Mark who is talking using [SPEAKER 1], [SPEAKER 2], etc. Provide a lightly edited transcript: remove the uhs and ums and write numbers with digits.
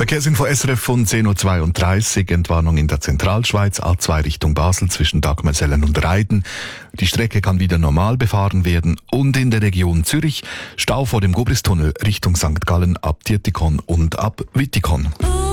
[SPEAKER 1] Verkehrsinfo SRF von 10.32 Uhr. Entwarnung in der Zentralschweiz, A2 Richtung Basel zwischen Dagmersellen und Reiden. Die Strecke kann wieder normal befahren werden. Und in der Region Zürich Stau vor dem Gobristunnel Richtung St. Gallen ab Dietikon und ab Wittikon.